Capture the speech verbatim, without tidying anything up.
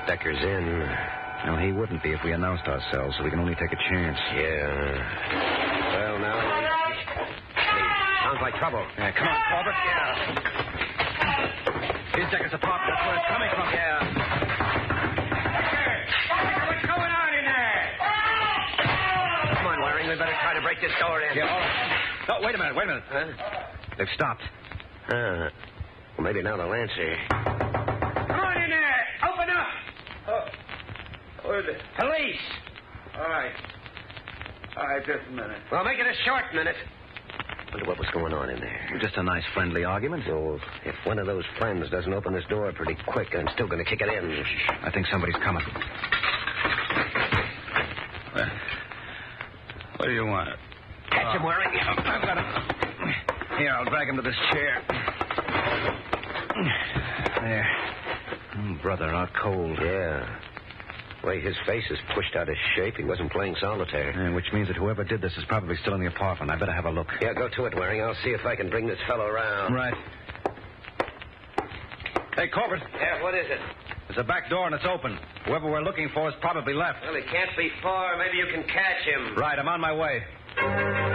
Decker's in. Well, he wouldn't be if we announced ourselves, so we can only take a chance. Yeah. Well, now... Hey, sounds like trouble. Yeah, come on, Corbett. Yeah. Here's Decker's apartment. That's where it's coming from. Yeah. Decker, what's going on in there? Come on, Waring. We better try to break this door in. Yeah, all right. No, wait a minute, wait a minute. Huh? They've stopped. Uh, well, maybe now they'll answer. Come on in there. Open up. Oh, oh the police. All right. All right, just a minute. Well, make it a short minute. Wonder what was going on in there. Just a nice friendly argument. So, if one of those friends doesn't open this door pretty quick, I'm still going to kick it in. I think somebody's coming. Well, what do you want? Catch him, Waring. I've got him. Here, I'll drag him to this chair. There. Mm, brother, out cold. Yeah. The way his face is pushed out of shape, he wasn't playing solitaire. Yeah, which means that whoever did this is probably still in the apartment. I better have a look. Yeah, go to it, Waring. I'll see if I can bring this fellow around. Right. Hey, Corbett. Yeah, what is it? There's a back door and it's open. Whoever we're looking for is probably left. Well, he can't be far. Maybe you can catch him. Right, I'm on my way.